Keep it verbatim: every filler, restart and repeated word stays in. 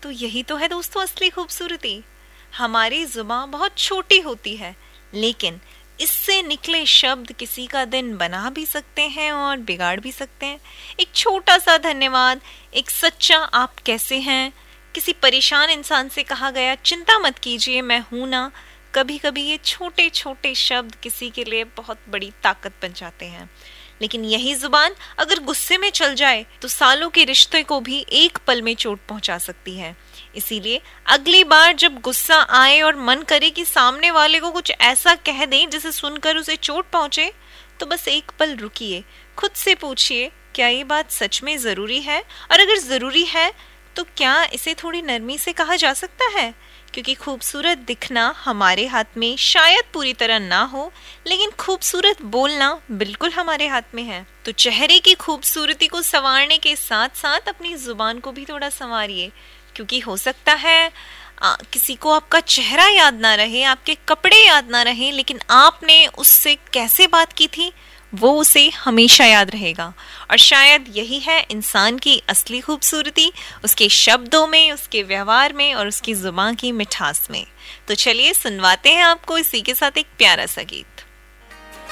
तो यही तो है दोस्तों असली खूबसूरती। हमारी जुबान बहुत छोटी होती है, लेकिन इससे निकले शब्द किसी का दिन बना भी सकते हैं और बिगाड़ भी सकते हैं। एक छोटा सा धन्यवाद, एक सच्चा आप कैसे हैं, किसी परेशान इंसान से कहा गया चिंता मत कीजिए मैं हूं ना, कभी कभी ये छोटे छोटे शब्द किसी के लिए बहुत बड़ी ताकत बन जाते हैं। लेकिन यही जुबान अगर गुस्से में चल जाए तो सालों के रिश्ते को भी एक पल में चोट पहुंचा सकती है। इसीलिए अगली बार जब गुस्सा आए और मन करे कि सामने वाले को कुछ ऐसा कह दें जिसे सुनकर उसे चोट पहुंचे, तो बस एक पल रुकिए, खुद से पूछिए क्या ये बात सच में जरूरी है, और अगर जरूरी है तो क्या इसे थोड़ी नरमी से कहा जा सकता है। क्योंकि खूबसूरत दिखना हमारे हाथ में शायद पूरी तरह ना हो, लेकिन खूबसूरत बोलना बिल्कुल हमारे हाथ में है। तो चेहरे की खूबसूरती को संवारने के साथ साथ अपनी जुबान को भी थोड़ा संवारिए, क्योंकि हो सकता है आ, किसी को आपका चेहरा याद ना रहे, आपके कपड़े याद ना रहे, लेकिन आपने उससे कैसे बात की थी वो उसे हमेशा याद रहेगा। और शायद यही है इंसान की असली खूबसूरती, उसके शब्दों में, उसके व्यवहार में और उसकी जुबान की मिठास में। तो चलिए सुनवाते हैं आपको इसी के साथ एक प्यारा सा गीत।